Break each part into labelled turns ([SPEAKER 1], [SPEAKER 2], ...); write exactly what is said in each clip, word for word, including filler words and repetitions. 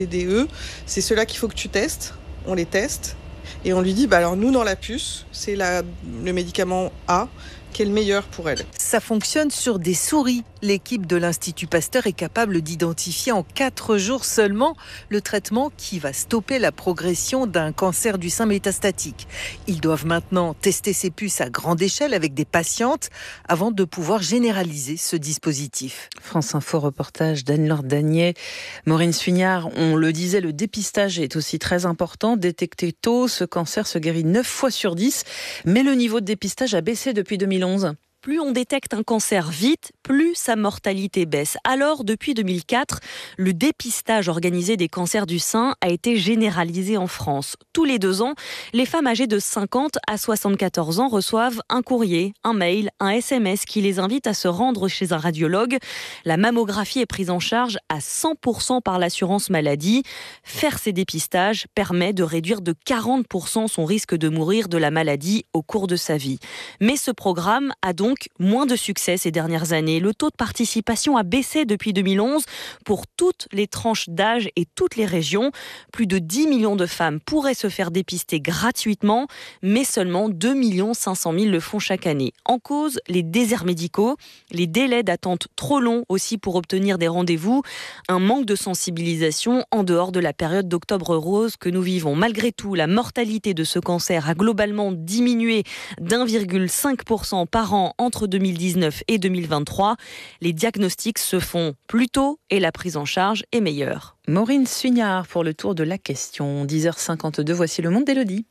[SPEAKER 1] Les D E, c'est ceux-là qu'il faut que tu testes. On les teste et on lui dit, bah alors nous, dans la puce, c'est la, le médicament A qui est le meilleur pour elle.
[SPEAKER 2] Ça fonctionne sur des souris. L'équipe de l'Institut Pasteur est capable d'identifier en quatre jours seulement le traitement qui va stopper la progression d'un cancer du sein métastatique. Ils doivent maintenant tester ces puces à grande échelle avec des patientes avant de pouvoir généraliser ce dispositif.
[SPEAKER 3] France Info, reportage d'Anne-Laure Danier. Maureen Suignard, on le disait, le dépistage est aussi très important. Détecté tôt, ce cancer se guérit neuf fois sur dix. Mais le niveau de dépistage a baissé depuis deux mille onze.
[SPEAKER 4] Plus on détecte un cancer vite, plus sa mortalité baisse. Alors, depuis deux mille quatre, le dépistage organisé des cancers du sein a été généralisé en France. Tous les deux ans, les femmes âgées de cinquante à soixante-quatorze ans reçoivent un courrier, un mail, un S M S qui les invite à se rendre chez un radiologue. La mammographie est prise en charge à cent pour cent par l'assurance maladie. Faire ces dépistages permet de réduire de quarante pour cent son risque de mourir de la maladie au cours de sa vie. Mais ce programme a donc moins de succès ces dernières années. Le taux de participation a baissé depuis deux mille onze pour toutes les tranches d'âge et toutes les régions. Plus de dix millions de femmes pourraient se faire dépister gratuitement, mais seulement deux millions cinq cent mille le font chaque année. En cause, les déserts médicaux, les délais d'attente trop longs aussi pour obtenir des rendez-vous, un manque de sensibilisation en dehors de la période d'octobre rose que nous vivons. Malgré tout, la mortalité de ce cancer a globalement diminué d'un virgule cinq pour cent par an entre deux mille dix-neuf et deux mille vingt-trois. Les diagnostics se font plus tôt et la prise en charge est meilleure.
[SPEAKER 3] Maureen Suignard pour le tour de la question. dix heures cinquante-deux, voici le monde d'Élodie.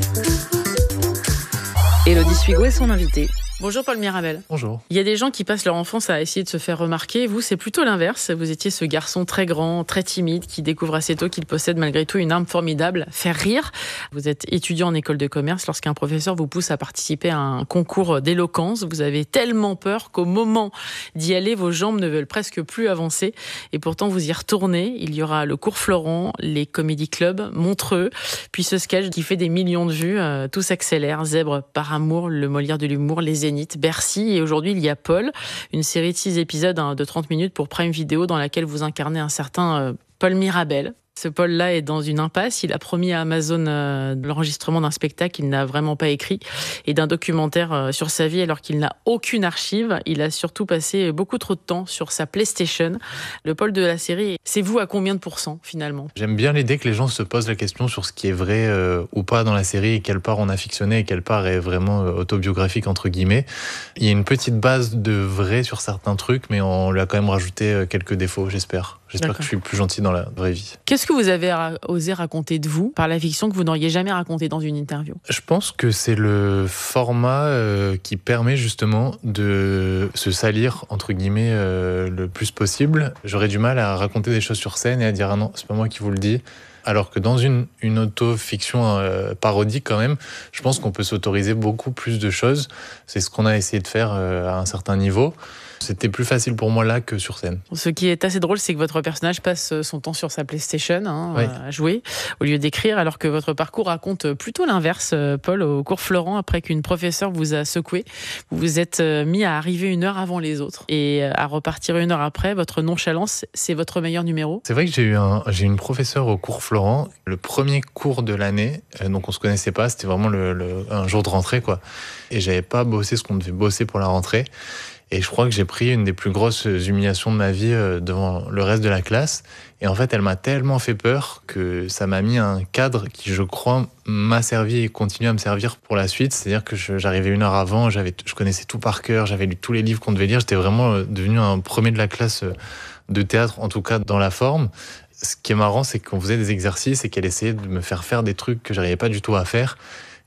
[SPEAKER 3] Élodie Suigo est son invitée.
[SPEAKER 5] Bonjour Paul Mirabel.
[SPEAKER 6] Bonjour.
[SPEAKER 5] Il y a des gens qui passent leur enfance à essayer de se faire remarquer. Vous, c'est plutôt l'inverse. Vous étiez ce garçon très grand, très timide, qui découvre assez tôt qu'il possède malgré tout une arme formidable, faire rire. Vous êtes étudiant en école de commerce. Lorsqu'un professeur vous pousse à participer à un concours d'éloquence, vous avez tellement peur qu'au moment d'y aller, vos jambes ne veulent presque plus avancer. Et pourtant, vous y retournez. Il y aura le cours Florent, les comédie clubs, Montreux, puis ce sketch qui fait des millions de vues. Euh, tout s'accélère. Zèbre par amour, le Molière de l'humour, les Bercy, et aujourd'hui il y a Paul, une série de six épisodes hein, de trente minutes pour Prime Video dans laquelle vous incarnez un certain euh, Paul Mirabel. Ce Paul-là est dans une impasse. Il a promis à Amazon euh, l'enregistrement d'un spectacle qu'il n'a vraiment pas écrit et d'un documentaire euh, sur sa vie alors qu'il n'a aucune archive. Il a surtout passé beaucoup trop de temps sur sa PlayStation. Le Paul de la série, c'est vous à combien de pourcents finalement ?
[SPEAKER 6] J'aime bien l'idée que les gens se posent la question sur ce qui est vrai euh, ou pas dans la série et quelle part on a fictionné et quelle part est vraiment euh, autobiographique entre guillemets. Il y a une petite base de vrai sur certains trucs, mais on lui a quand même rajouté euh, quelques défauts, j'espère. J'espère D'accord. que je suis plus gentil dans la vraie vie.
[SPEAKER 5] Qu'est-ce que vous avez osé raconter de vous par la fiction que vous n'auriez jamais raconté dans une interview ?
[SPEAKER 6] Je pense que c'est le format euh, qui permet justement de se salir, entre guillemets, euh, le plus possible. J'aurais du mal à raconter des choses sur scène et à dire « Ah non, c'est pas moi qui vous le dis ». Alors que dans une, une auto-fiction euh, parodique quand même, je pense qu'on peut s'autoriser beaucoup plus de choses. C'est ce qu'on a essayé de faire euh, à un certain niveau. C'était plus facile pour moi là que sur scène.
[SPEAKER 5] Ce qui est assez drôle, c'est que votre personnage passe son temps sur sa PlayStation hein,
[SPEAKER 6] oui.
[SPEAKER 5] à jouer au lieu d'écrire, alors que votre parcours raconte plutôt l'inverse. Paul, au cours Florent, après qu'une professeure vous a secoué, vous vous êtes mis à arriver une heure avant les autres et à repartir une heure après. Votre nonchalance, c'est votre meilleur numéro ?
[SPEAKER 6] C'est vrai que j'ai eu un, j'ai une professeure au cours Florent, le premier cours de l'année, donc on se connaissait pas, c'était vraiment le, le, un jour de rentrée quoi. Et j'avais pas bossé ce qu'on devait bosser pour la rentrée. Et je crois que j'ai pris une des plus grosses humiliations de ma vie devant le reste de la classe. Et en fait, elle m'a tellement fait peur que ça m'a mis un cadre qui, je crois, m'a servi et continue à me servir pour la suite. C'est-à-dire que je, j'arrivais une heure avant, j'avais, je connaissais tout par cœur, j'avais lu tous les livres qu'on devait lire. J'étais vraiment devenu un premier de la classe de théâtre, en tout cas dans la forme. Ce qui est marrant, c'est qu'on faisait des exercices et qu'elle essayait de me faire faire des trucs que j'arrivais pas du tout à faire.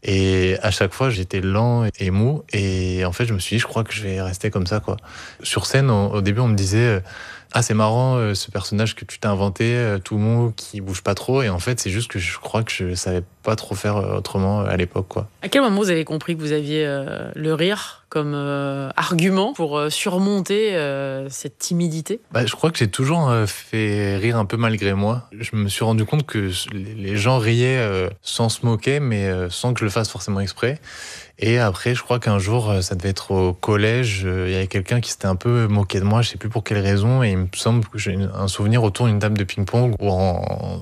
[SPEAKER 6] Et à chaque fois, j'étais lent et mou. Et en fait, je me suis dit, je crois que je vais rester comme ça, quoi. Sur scène, au, au début, on me disait, ah, c'est marrant, ce personnage que tu t'es inventé, tout mou, qui bouge pas trop. Et en fait, c'est juste que je crois que je savais pas trop faire autrement à l'époque, quoi.
[SPEAKER 5] À quel moment vous avez compris que vous aviez euh, le rire comme euh, argument pour euh, surmonter euh, cette timidité?
[SPEAKER 6] Bah, je crois que j'ai toujours euh, fait rire un peu malgré moi. Je me suis rendu compte que les gens riaient euh, sans se moquer, mais euh, sans que je le fasse forcément exprès. Et après, je crois qu'un jour, ça devait être au collège, il y avait quelqu'un qui s'était un peu moqué de moi, je sais plus pour quelle raison, et il me semble que j'ai un souvenir autour d'une table de ping-pong où en